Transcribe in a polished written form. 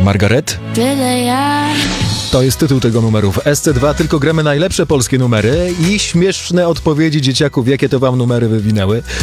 Margaret? Byle ja. To jest tytuł tego numeru. W SC2 tylko gramy najlepsze polskie numery i śmieszne odpowiedzi dzieciaków, jakie to wam numery wywinęły.